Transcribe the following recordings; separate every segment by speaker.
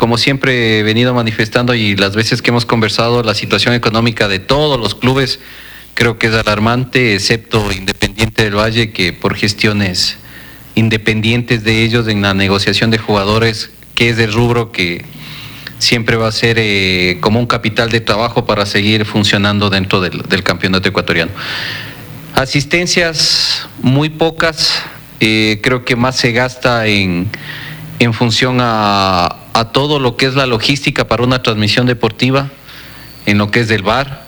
Speaker 1: como siempre he venido manifestando y las veces que hemos conversado, la situación económica de todos los clubes creo que es alarmante, excepto Independiente del Valle, que por gestiones independientes de ellos en la negociación de jugadores, que es el rubro que siempre va a ser como un capital de trabajo para seguir funcionando dentro del campeonato ecuatoriano. Asistencias muy pocas, creo que más se gasta en función a todo lo que es la logística para una transmisión deportiva, en lo que es del VAR.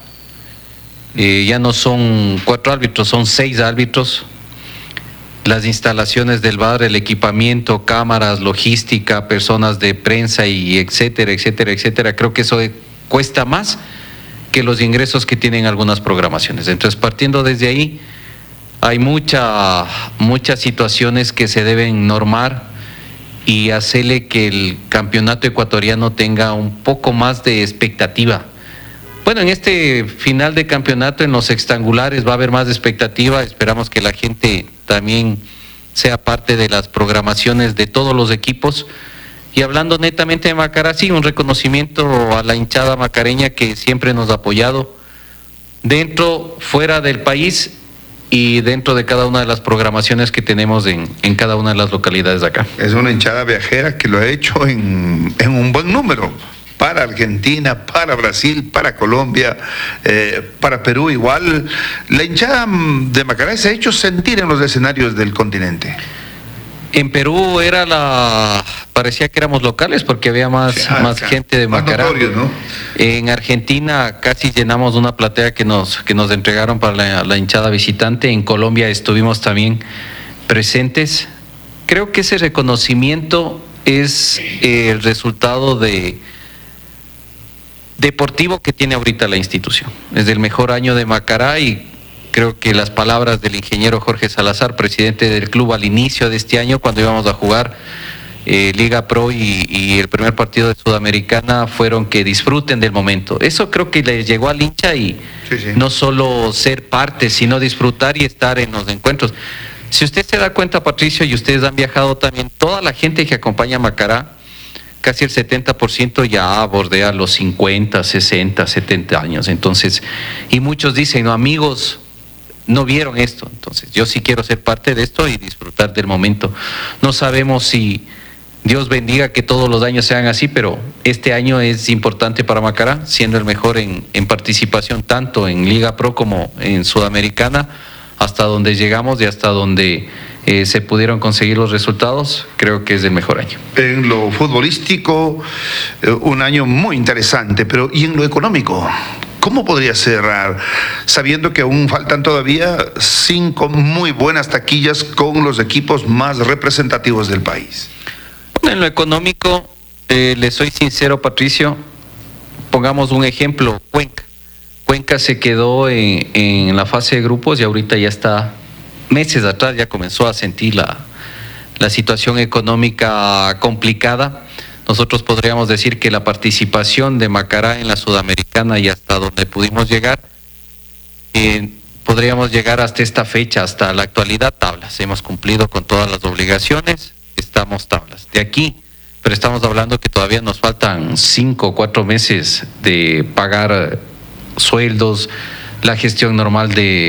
Speaker 1: Ya no son 4 árbitros, son 6 árbitros. Las instalaciones del VAR, el equipamiento, cámaras, logística, personas de prensa y etcétera, etcétera, etcétera. Creo que eso cuesta más que los ingresos que tienen algunas programaciones. Entonces, partiendo desde ahí, hay muchas situaciones que se deben normar y hacerle que el campeonato ecuatoriano tenga un poco más de expectativa. Bueno, en este final de campeonato, en los sextangulares, va a haber más expectativa. Esperamos que la gente también sea parte de las programaciones de todos los equipos. Y hablando netamente de Macará, sí, un reconocimiento a la hinchada macareña que siempre nos ha apoyado dentro, fuera del país y dentro de cada una de las programaciones que tenemos en cada una de las localidades de acá.
Speaker 2: Es una hinchada viajera que lo ha hecho en un buen número. Para Argentina, para Brasil, para Colombia, para Perú igual. La hinchada de Macará se ha hecho sentir en los escenarios del continente.
Speaker 1: En Perú parecía que éramos locales porque había más gente de Macará.
Speaker 2: Notorio, ¿no?
Speaker 1: En Argentina casi llenamos una platea que nos entregaron para la hinchada visitante. En Colombia estuvimos también presentes. Creo que ese reconocimiento es el resultado deportivo que tiene ahorita la institución. Es el mejor año de Macará y creo que las palabras del ingeniero Jorge Salazar, presidente del club al inicio de este año, cuando íbamos a jugar Liga Pro y el primer partido de Sudamericana, fueron que disfruten del momento. Eso creo que les llegó al hincha y sí. No solo ser parte, sino disfrutar y estar en los encuentros. Si usted se da cuenta, Patricio, y ustedes han viajado también, toda la gente que acompaña a Macará, casi el 70% ya bordea los 50, 60, 70 años. Entonces, y muchos dicen, no, amigos, no vieron esto. Entonces, yo sí quiero ser parte de esto y disfrutar del momento. No sabemos si Dios bendiga que todos los años sean así, pero este año es importante para Macará, siendo el mejor en participación tanto en Liga Pro como en Sudamericana, hasta donde llegamos y hasta donde se pudieron conseguir los resultados. Creo que es el mejor año.
Speaker 2: En lo futbolístico, un año muy interesante, pero ¿y en lo económico? ¿Cómo podría cerrar, sabiendo que aún faltan todavía 5 muy buenas taquillas con los equipos más representativos del país?
Speaker 1: En lo económico, le soy sincero, Patricio, pongamos un ejemplo, Cuenca. Cuenca se quedó en la fase de grupos y ahorita ya está, meses atrás ya comenzó a sentir la situación económica complicada. Nosotros podríamos decir que la participación de Macará en la Sudamericana y hasta donde pudimos llegar, podríamos llegar hasta esta fecha, hasta la actualidad, tablas. Hemos cumplido con todas las obligaciones, estamos tablas. De aquí, pero estamos hablando que todavía nos faltan 5 o 4 meses de pagar sueldos, la gestión normal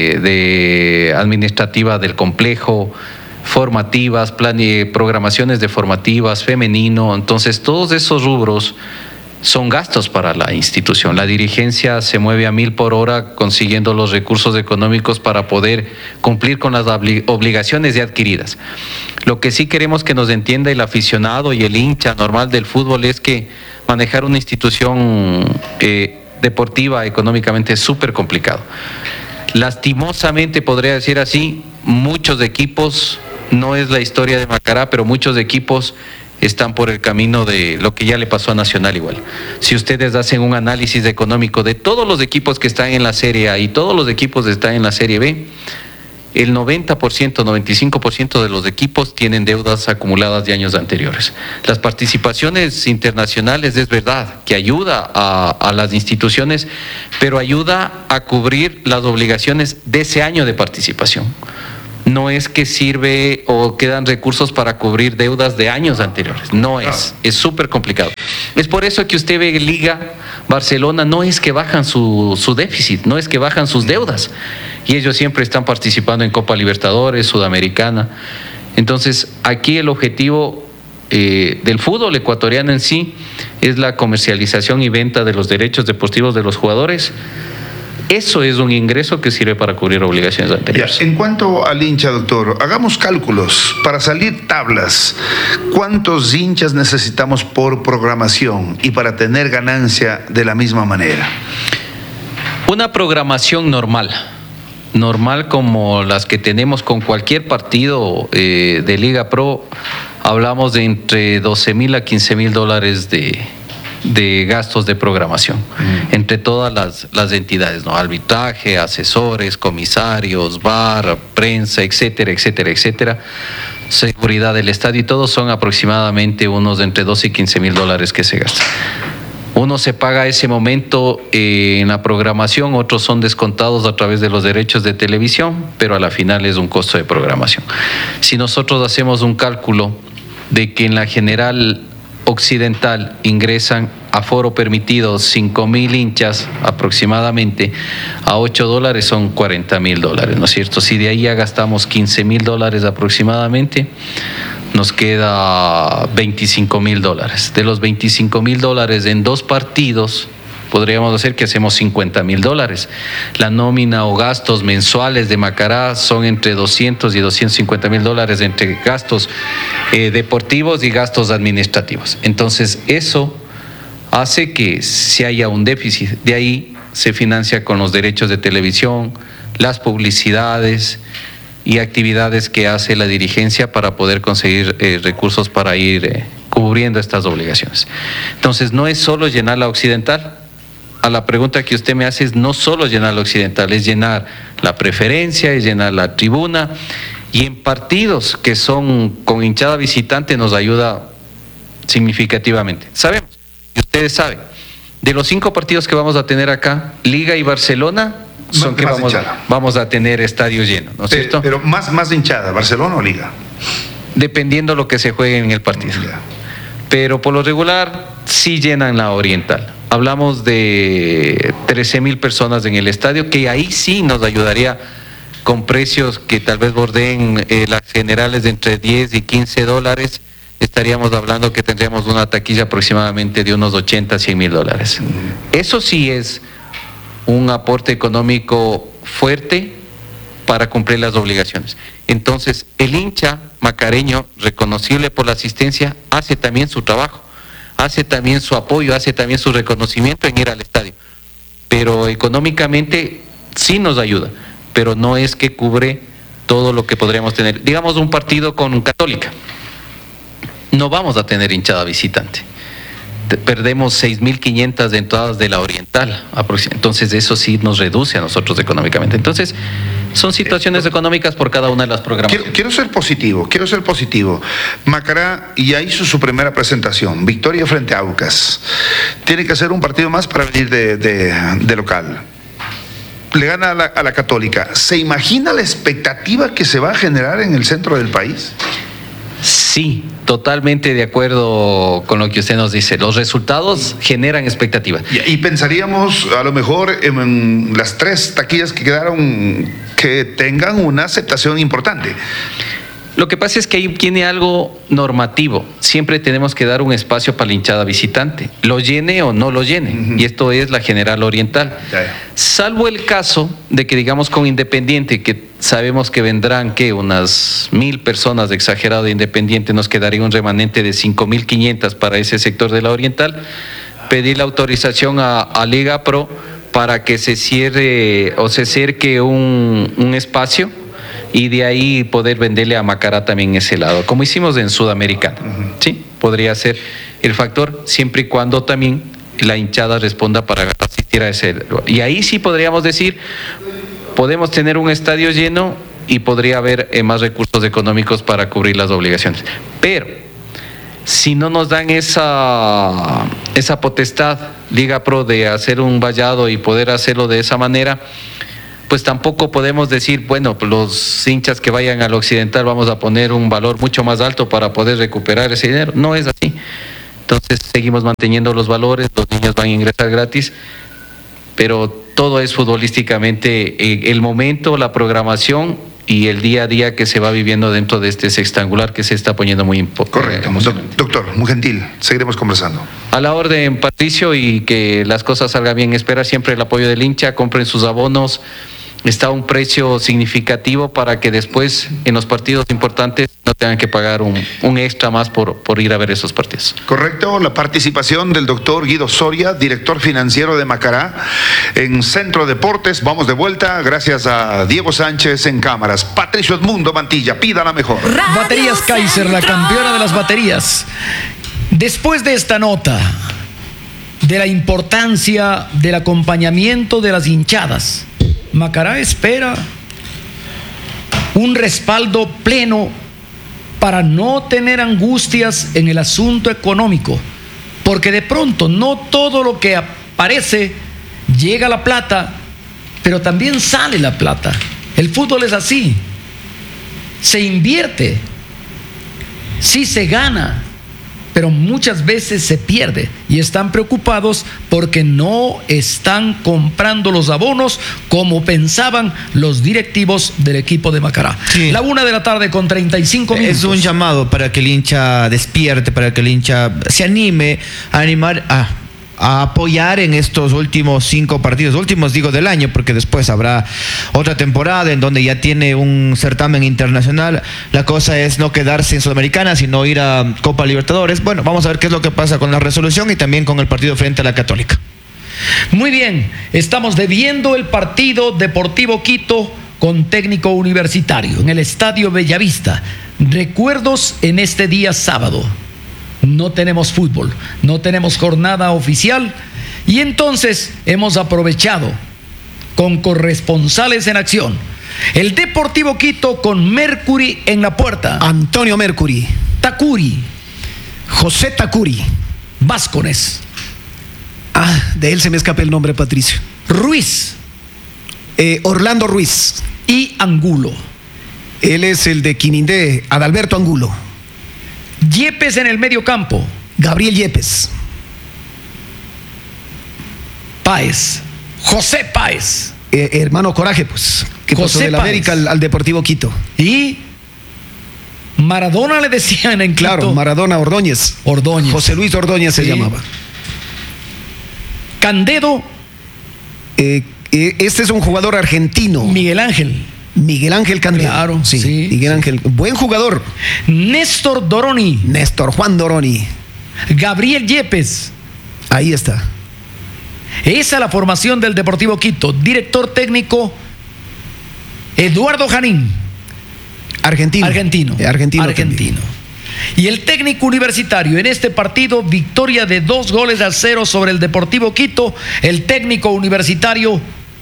Speaker 1: de administrativa del complejo, formativas, programaciones de formativas, femenino. Entonces, todos esos rubros son gastos para la institución. La dirigencia se mueve a 1000 por hora consiguiendo los recursos económicos para poder cumplir con las obligaciones ya adquiridas. Lo que sí queremos que nos entienda el aficionado y el hincha normal del fútbol es que manejar una institución deportiva económicamente es súper complicado. Lastimosamente, podría decir así, muchos equipos, no es la historia de Macará, pero muchos equipos están por el camino de lo que ya le pasó a Nacional igual. Si ustedes hacen un análisis económico de todos los equipos que están en la Serie A y todos los equipos que están en la Serie B, el 90%, 95% de los equipos tienen deudas acumuladas de años anteriores. Las participaciones internacionales es verdad que ayuda a las instituciones, pero ayuda a cubrir las obligaciones de ese año de participación. No es que sirve o quedan recursos para cubrir deudas de años anteriores, no es súper complicado. Es por eso que usted ve Liga, Barcelona, no es que bajan su déficit, no es que bajan sus deudas. Y ellos siempre están participando en Copa Libertadores, Sudamericana. Entonces, aquí el objetivo del fútbol ecuatoriano en sí es la comercialización y venta de los derechos deportivos de los jugadores. Eso es un ingreso que sirve para cubrir obligaciones anteriores.
Speaker 2: En cuanto al hincha, doctor, hagamos cálculos para salir tablas. ¿Cuántos hinchas necesitamos por programación y para tener ganancia de la misma manera?
Speaker 1: Una programación normal como las que tenemos con cualquier partido de Liga Pro, hablamos de entre 12,000 a 15,000 dólares de gastos de programación, entre todas las entidades, ¿no? Arbitraje, asesores, comisarios, VAR, prensa, etcétera, etcétera, etcétera, seguridad del estadio, y todos son aproximadamente unos de entre 12 y 15,000 dólares que se gastan. Uno se paga ese momento en la programación, otros son descontados a través de los derechos de televisión, pero a la final es un costo de programación. Si nosotros hacemos un cálculo de que en la general occidental ingresan a foro permitido 5,000 hinchas aproximadamente, a $8 son 40,000 dólares, ¿no es cierto? Si de ahí ya gastamos 15,000 dólares aproximadamente, nos queda 25,000 dólares. De los 25,000 dólares en 2 partidos, podríamos hacer que hacemos 50,000 dólares. La nómina o gastos mensuales de Macará son entre 200 y 250,000 dólares entre gastos deportivos y gastos administrativos. Entonces, eso hace que se haya un déficit. De ahí se financia con los derechos de televisión, las publicidades y actividades que hace la dirigencia para poder conseguir recursos para ir cubriendo estas obligaciones. Entonces, no es solo llenar la occidental. A la pregunta que usted me hace es no solo llenar la occidental, es llenar la preferencia, es llenar la tribuna, y en partidos que son con hinchada visitante nos ayuda significativamente. Sabemos, y ustedes saben, de los 5 partidos que vamos a tener acá, Liga y Barcelona son que vamos a tener estadio lleno, ¿no es cierto?
Speaker 2: Pero más de hinchada, ¿Barcelona o Liga?
Speaker 1: Dependiendo lo que se juegue en el partido. Pero por lo regular sí llenan la oriental. Hablamos de 13,000 personas en el estadio, que ahí sí nos ayudaría con precios que tal vez bordeen las generales de entre 10 y 15 dólares. Estaríamos hablando que tendríamos una taquilla aproximadamente de unos 80 a 100,000 dólares. Eso sí es un aporte económico fuerte para cumplir las obligaciones. Entonces, el hincha macareño, reconocible por la asistencia, hace también su trabajo, hace también su apoyo, hace también su reconocimiento en ir al estadio. Pero económicamente sí nos ayuda, pero no es que cubre todo lo que podríamos tener. Digamos un partido con Católica, no vamos a tener hinchada visitante. Perdemos 6,500 de entradas de la oriental, entonces eso sí nos reduce a nosotros económicamente. Entonces, son situaciones económicas por cada una de las programaciones.
Speaker 2: Quiero ser positivo. Macará ya hizo su primera presentación, victoria frente a Aucas. Tiene que hacer un partido más para venir de local. Le gana a la Católica. ¿Se imagina la expectativa que se va a generar en el centro del país?
Speaker 1: Sí, totalmente de acuerdo con lo que usted nos dice. Los resultados generan expectativa.
Speaker 2: Y pensaríamos a lo mejor en las 3 taquillas que quedaron que tengan una aceptación importante.
Speaker 1: Lo que pasa es que ahí tiene algo normativo. Siempre tenemos que dar un espacio para la hinchada visitante, lo llene o no lo llene. Y esto es la General Oriental. Salvo el caso de que, digamos, con Independiente, que sabemos que vendrán unas 1,000 personas de exagerado de Independiente, nos quedaría un remanente de 5,500 para ese sector de la Oriental. Pedir la autorización a Liga Pro para que se cierre o se cerque un espacio, y de ahí poder venderle a Macará también ese lado, como hicimos en Sudamericana. Sí, podría ser el factor, siempre y cuando también la hinchada responda para asistir a ese. Y ahí sí podríamos decir, podemos tener un estadio lleno y podría haber más recursos económicos para cubrir las obligaciones. Pero si no nos dan esa potestad, Liga Pro, de hacer un vallado y poder hacerlo de esa manera, pues tampoco podemos decir, bueno, pues los hinchas que vayan al occidental vamos a poner un valor mucho más alto para poder recuperar ese dinero. No es así. Entonces seguimos manteniendo los valores, los niños van a ingresar gratis, pero todo es futbolísticamente el momento, la programación y el día a día que se va viviendo dentro de este sextangular que se está poniendo muy
Speaker 2: correcto. Doctor, muy gentil, seguiremos conversando.
Speaker 1: A la orden, Patricio, y que las cosas salgan bien. Espera siempre el apoyo del hincha, compren sus abonos. Está a un precio significativo para que después en los partidos importantes no tengan que pagar un extra más por ir a ver esos partidos.
Speaker 2: Correcto, la participación del doctor Guido Soria, director financiero de Macará en Centro Deportes. Vamos de vuelta, gracias a Diego Sánchez en cámaras. Patricio Edmundo Mantilla, pida la mejor.
Speaker 3: Baterías Kaiser, la campeona de las baterías. Después de esta nota de la importancia del acompañamiento de las hinchadas, Macará espera un respaldo pleno para no tener angustias en el asunto económico, porque de pronto no todo lo que aparece llega la plata, pero también sale la plata. El fútbol es así, se invierte, sí se gana, pero muchas veces se pierde y están preocupados porque no están comprando los abonos como pensaban los directivos del equipo de Macará.
Speaker 4: Sí.
Speaker 3: La 1:35 p.m.
Speaker 4: Es un llamado para que el hincha despierte, para que el hincha se anime a animar a apoyar en estos últimos 5 partidos, últimos digo del año, porque después habrá otra temporada en donde ya tiene un certamen internacional. La cosa es no quedarse en Sudamericana, sino ir a Copa Libertadores. Bueno, vamos a ver qué es lo que pasa con la resolución y también con el partido frente a la Católica.
Speaker 3: Muy bien, estamos debiendo el partido Deportivo Quito con Técnico Universitario en el Estadio Bellavista. Recuerdos en este día sábado. No tenemos fútbol, no tenemos jornada oficial y entonces hemos aprovechado con corresponsales en acción. El Deportivo Quito con Mercury en la puerta.
Speaker 5: Antonio Mercury.
Speaker 3: Tacuri.
Speaker 5: José Tacuri.
Speaker 3: Vázquez.
Speaker 5: De él se me escapa el nombre, Patricio.
Speaker 3: Ruiz.
Speaker 5: Orlando Ruiz.
Speaker 3: Y Angulo.
Speaker 5: Él es el de Quinindé, Adalberto Angulo.
Speaker 3: Yepes en el medio campo.
Speaker 5: Gabriel Yepes.
Speaker 3: Páez. José Páez.
Speaker 5: Hermano Coraje, pues. Que pasó del América al Deportivo Quito.
Speaker 3: Y Maradona le decían en Quito.
Speaker 5: Claro, Maradona Ordóñez.
Speaker 3: Ordóñez.
Speaker 5: José Luis Ordóñez se llamaba.
Speaker 3: Candedo.
Speaker 5: Este es un jugador argentino.
Speaker 3: Miguel Ángel
Speaker 5: Candedo.
Speaker 3: Claro, sí.
Speaker 5: Miguel Ángel, buen jugador.
Speaker 3: Néstor Doroni.
Speaker 5: Néstor Juan Doroni.
Speaker 3: Gabriel Yepes.
Speaker 5: Ahí está.
Speaker 3: Esa es la formación del Deportivo Quito. Director técnico Eduardo Janín.
Speaker 5: Argentino.
Speaker 3: Y el técnico universitario en este partido, victoria de 2-0 sobre el Deportivo Quito. El técnico universitario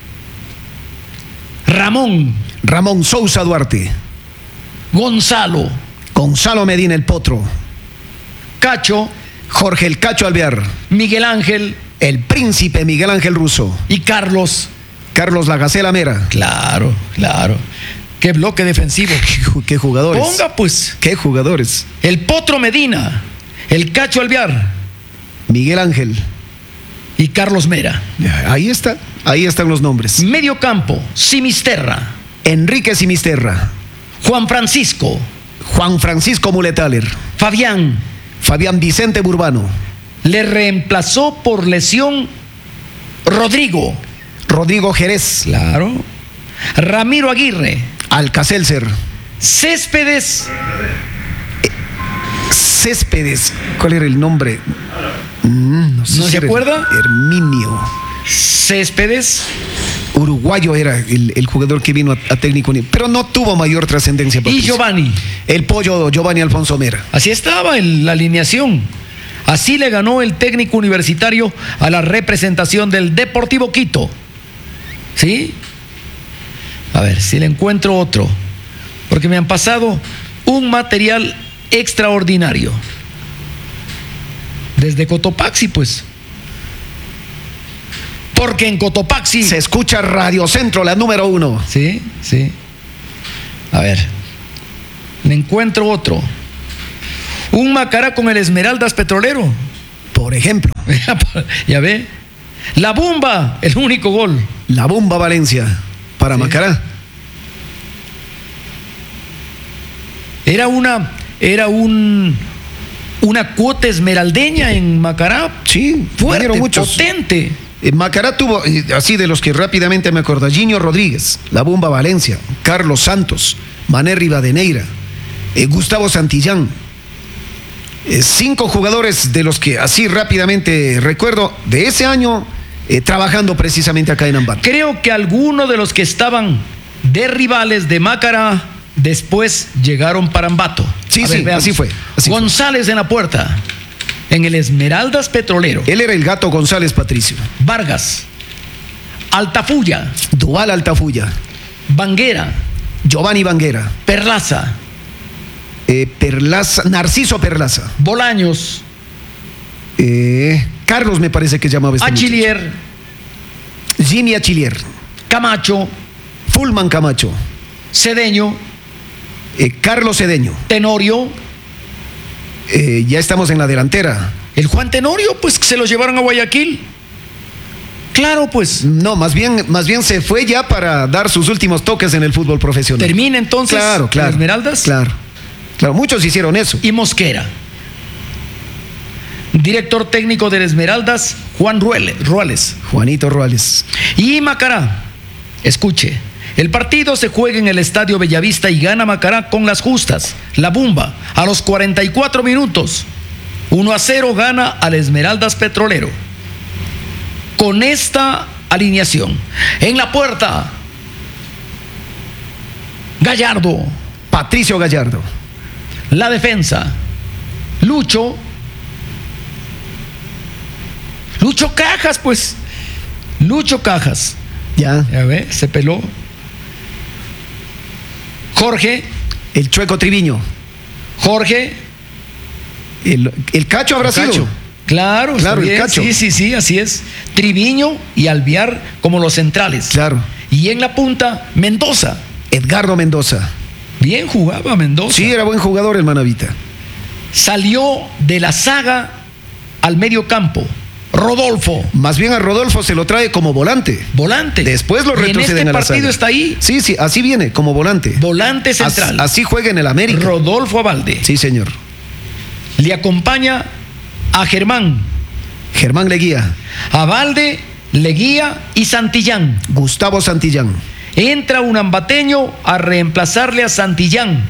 Speaker 3: Ramón
Speaker 5: Sousa Duarte.
Speaker 3: Gonzalo
Speaker 5: Medina el Potro.
Speaker 3: Cacho.
Speaker 5: Jorge el Cacho Alvear.
Speaker 3: Miguel Ángel.
Speaker 5: El Príncipe Miguel Ángel Russo.
Speaker 3: Y Carlos
Speaker 5: la Gacela Mera.
Speaker 3: Claro. Qué bloque defensivo.
Speaker 5: Qué jugadores.
Speaker 3: Ponga pues.
Speaker 5: Qué jugadores.
Speaker 3: El Potro Medina. El Cacho Alvear.
Speaker 5: Miguel Ángel.
Speaker 3: Y Carlos Mera.
Speaker 5: Ahí están los nombres.
Speaker 3: Medio campo, Simisterra.
Speaker 5: Enrique Simisterra.
Speaker 3: Juan Francisco
Speaker 5: Muletaler.
Speaker 3: Fabián
Speaker 5: Vicente Burbano.
Speaker 3: Le reemplazó por lesión Rodrigo
Speaker 5: Jerez.
Speaker 3: Claro. Ramiro Aguirre.
Speaker 5: Alcacelser.
Speaker 3: Céspedes.
Speaker 5: ¿Cuál era el nombre?
Speaker 3: ¿No se acuerda?
Speaker 5: Herminio
Speaker 3: Céspedes.
Speaker 5: Uruguayo era el jugador que vino a técnico, pero no tuvo mayor trascendencia.
Speaker 3: Y Giovanni.
Speaker 5: El pollo Giovanni Alfonso Mera.
Speaker 3: Así estaba en la alineación. Así le ganó el técnico universitario a la representación del Deportivo Quito. ¿Sí? A ver si le encuentro otro. Porque me han pasado un material extraordinario. Desde Cotopaxi, pues. Porque en Cotopaxi
Speaker 5: se escucha Radio Centro, la número 1.
Speaker 3: Sí. A ver. Le encuentro otro. Un Macará con el Esmeraldas Petrolero.
Speaker 5: Por ejemplo,
Speaker 3: Ya ve. La Bumba, el único gol.
Speaker 5: la Bomba Valencia para Macará.
Speaker 3: Era una cuota esmeraldeña en Macará.
Speaker 5: Sí,
Speaker 3: Fuerte,
Speaker 5: vinieron muchos.
Speaker 3: potente.
Speaker 5: Macará tuvo, así de los que rápidamente me acuerdo, Ginio Rodríguez, La Bomba Valencia, Carlos Santos, Mané Rivadeneira, Gustavo Santillán. 5 jugadores de los que así rápidamente recuerdo de ese año trabajando precisamente acá en Ambato.
Speaker 3: Creo que algunos de los que estaban de rivales de Macará después llegaron para Ambato.
Speaker 5: Sí,
Speaker 3: A ver,
Speaker 5: sí,
Speaker 3: veamos.
Speaker 5: así fue.
Speaker 3: González en la puerta, en el Esmeraldas Petrolero.
Speaker 5: Él era el Gato González Patricio.
Speaker 3: Vargas, Altafulla,
Speaker 5: Duval Altafulla,
Speaker 3: Banguera,
Speaker 5: Giovanni Banguera,
Speaker 3: Perlaza,
Speaker 5: Perlaza, Narciso Perlaza,
Speaker 3: Bolaños,
Speaker 5: Carlos me parece que llamaba este
Speaker 3: Achillier,
Speaker 5: muchacho. Jimmy Achillier,
Speaker 3: Camacho,
Speaker 5: Fulman Camacho,
Speaker 3: Cedeño,
Speaker 5: Carlos Cedeño.
Speaker 3: Tenorio.
Speaker 5: Ya estamos en la delantera.
Speaker 3: El Juan Tenorio, pues se lo llevaron a Guayaquil. Claro, pues.
Speaker 5: No, más bien se fue ya para dar sus últimos toques en el fútbol profesional.
Speaker 3: Termina entonces
Speaker 5: Claro,
Speaker 3: en Esmeraldas.
Speaker 5: Claro, muchos hicieron eso.
Speaker 3: Y Mosquera. Director técnico del Esmeraldas, Juan Ruales.
Speaker 5: Juanito Ruales.
Speaker 3: Y Macará. Escuche. El partido se juega en el Estadio Bellavista y gana Macará con las justas. La Bumba, a los 44 minutos. 1-0 gana al Esmeraldas Petrolero. Con esta alineación. En la puerta, Gallardo.
Speaker 5: Patricio Gallardo.
Speaker 3: La defensa, Lucho Cajas, pues. Lucho Cajas.
Speaker 5: Ya.
Speaker 3: Ya ve, se peló. Jorge.
Speaker 5: El Chueco Triviño.
Speaker 3: Jorge.
Speaker 5: El Cacho habrá sido.
Speaker 3: Claro,
Speaker 5: Claro,
Speaker 3: está
Speaker 5: el
Speaker 3: bien.
Speaker 5: Cacho.
Speaker 3: Sí, así es. Triviño y Alvear como los centrales.
Speaker 5: Claro.
Speaker 3: Y en la punta, Mendoza.
Speaker 5: Edgardo Mendoza.
Speaker 3: Bien jugaba Mendoza.
Speaker 5: Sí, era buen jugador el Manavita.
Speaker 3: Salió de la saga al medio campo. Rodolfo.
Speaker 5: Más bien a Rodolfo se lo trae como volante.
Speaker 3: Volante.
Speaker 5: Después lo
Speaker 3: Y en
Speaker 5: retroceden
Speaker 3: este
Speaker 5: a la
Speaker 3: partido
Speaker 5: saga.
Speaker 3: está ahí.
Speaker 5: Sí, así viene, como volante.
Speaker 3: Volante central.
Speaker 5: Así juega en el América.
Speaker 3: Rodolfo Abalde.
Speaker 5: Sí, señor.
Speaker 3: Le acompaña a Germán.
Speaker 5: Germán Leguía.
Speaker 3: Abalde, Leguía y Santillán.
Speaker 5: Gustavo Santillán.
Speaker 3: Entra un ambateño a reemplazarle a Santillán.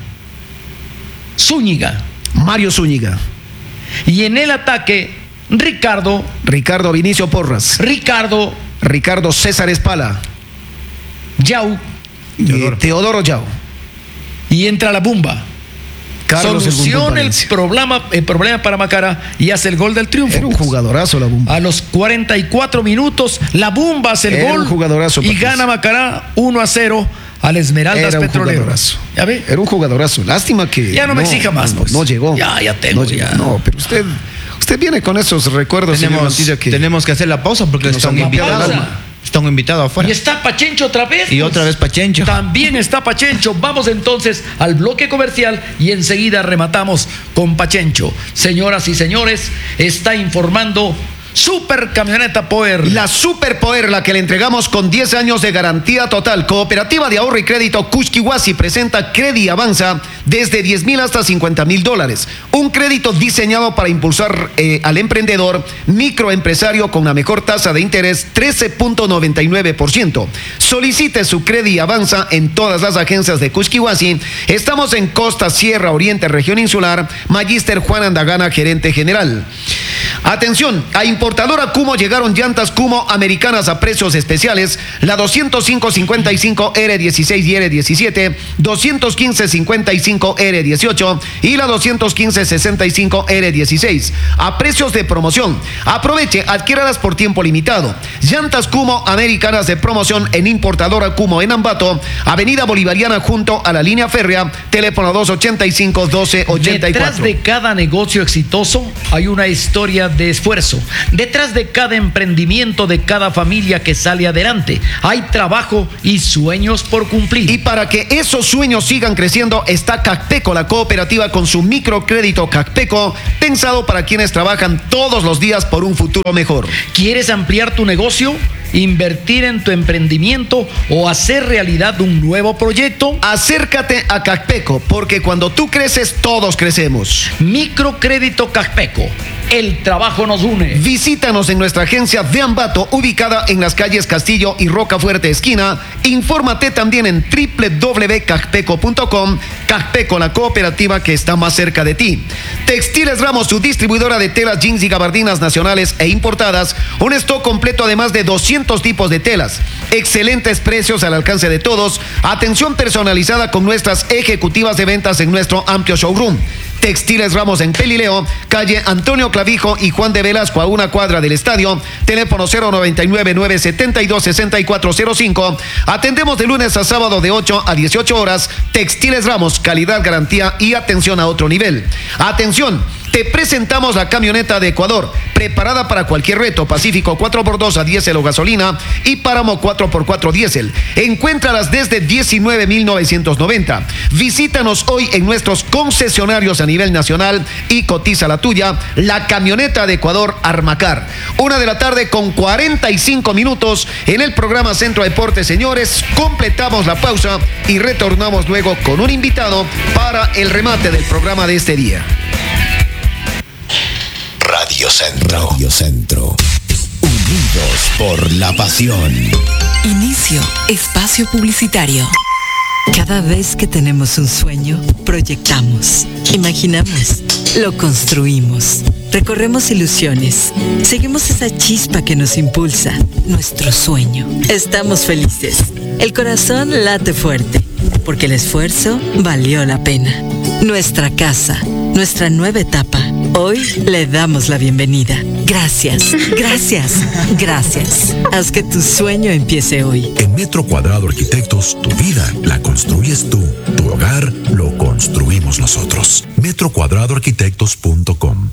Speaker 3: Zúñiga.
Speaker 5: Mario Zúñiga.
Speaker 3: Y en el ataque, Ricardo
Speaker 5: Vinicio Porras. Ricardo César Espala.
Speaker 3: Yau.
Speaker 5: Teodoro Yao.
Speaker 3: Y entra la Bumba.
Speaker 5: Carlos
Speaker 3: Soluciona el
Speaker 5: Valencia.
Speaker 3: problema para Macará y hace el gol del triunfo.
Speaker 5: Era un jugadorazo la Bumba.
Speaker 3: A los 44 minutos, la Bumba hace el
Speaker 5: Era
Speaker 3: gol
Speaker 5: un jugadorazo,
Speaker 3: y
Speaker 5: Patricio.
Speaker 3: gana Macará 1-0 al Esmeraldas
Speaker 5: Era un
Speaker 3: Petrolero.
Speaker 5: jugadorazo.
Speaker 3: ¿Ya ve?
Speaker 5: Era un jugadorazo. Lástima que
Speaker 3: Ya no me exija más, pues.
Speaker 5: No llegó.
Speaker 3: Ya tengo,
Speaker 5: No llegó.
Speaker 3: ya.
Speaker 5: No, pero usted viene con esos recuerdos, señor Mantilla, que
Speaker 4: Tenemos que hacer la pausa porque
Speaker 5: nos
Speaker 4: está un
Speaker 5: han
Speaker 4: invitado.
Speaker 3: cambiado el alma.
Speaker 4: Está un invitado afuera.
Speaker 3: Y está Pachencho otra vez.
Speaker 4: Y
Speaker 3: pues.
Speaker 4: otra vez Pachencho.
Speaker 3: También está Pachencho. Vamos entonces al bloque comercial y enseguida rematamos con Pachencho. Señoras y señores, está informando Super Camioneta Power.
Speaker 5: la Super Power, la que le entregamos con 10 años de garantía total. Cooperativa de Ahorro y Crédito Cushquihuasi presenta Credi Avanza desde 10,000 hasta $50,000. Un crédito diseñado para impulsar al emprendedor microempresario con la mejor tasa de interés, 13.99%. Solicite su Credi Avanza en todas las agencias de Cushquihuasi. Estamos en Costa, Sierra, Oriente, Región Insular. Magíster Juan Andagana, gerente general. Atención, a importadora Cumo llegaron llantas Cumo americanas a precios especiales. La 215-55 R16 y R17, 215-55 R18 y la 215-65 R16 a precios de promoción. Aproveche, adquiéralas por tiempo limitado. Llantas Cumo americanas de promoción en importadora Cumo en Ambato, Avenida Bolivariana junto a la línea férrea, teléfono 285-1284.
Speaker 3: Detrás de cada negocio exitoso hay una historia de esfuerzo. Detrás de cada emprendimiento, de cada familia que sale adelante, hay trabajo y sueños por cumplir.
Speaker 5: Y para que esos sueños sigan creciendo, está Cacpeco, la cooperativa con su microcrédito Cacpeco, pensado para quienes trabajan todos los días por un futuro mejor.
Speaker 3: ¿Quieres ampliar tu negocio? ¿Invertir en tu emprendimiento o hacer realidad un nuevo proyecto?
Speaker 5: Acércate a Cacpeco, porque cuando tú creces, todos crecemos.
Speaker 3: Microcrédito Cacpeco. El trabajo nos une.
Speaker 5: Visítanos en nuestra agencia de Ambato, ubicada en las calles Castillo y Rocafuerte esquina. Infórmate también en www.cacpeco.com. Cacpeco, la cooperativa que está más cerca de ti. Textiles Ramos, su distribuidora de telas, jeans y gabardinas nacionales e importadas. Un stock completo de más de 200 tipos de telas. Excelentes precios al alcance de todos. Atención personalizada con nuestras ejecutivas de ventas en nuestro amplio showroom. Textiles Ramos en Pelileo, calle Antonio Clavijo y Juan de Velasco, a una cuadra del estadio. Teléfono 099-972-6405. Atendemos de lunes a sábado de 8 a 18 horas. Textiles Ramos, calidad, garantía y atención a otro nivel. Atención, te presentamos la camioneta de Ecuador, preparada para cualquier reto. Pacífico 4x2 a diésel o gasolina y Páramo 4x4 diésel. Encuéntralas desde 19,990. Visítanos hoy en nuestros concesionarios a nivel nacional y cotiza la tuya. La camioneta de Ecuador Armacar. 1:45 p.m. en el programa Centro Deportes, señores. Completamos la pausa y retornamos luego con un invitado para el remate del programa de este día.
Speaker 6: Radio Centro. Radio Centro. Unidos por la pasión.
Speaker 7: Inicio espacio publicitario. Cada vez que tenemos un sueño, proyectamos, imaginamos, lo construimos, recorremos ilusiones, seguimos esa chispa que nos impulsa, nuestro sueño. Estamos felices, el corazón late fuerte, porque el esfuerzo valió la pena. Nuestra casa, nuestra nueva etapa. Hoy le damos la bienvenida. Gracias, gracias, gracias. Haz que tu sueño empiece hoy.
Speaker 6: En Metro Cuadrado Arquitectos, tu vida la construyes tú. Tu hogar lo construimos nosotros. MetroCuadradoArquitectos.com.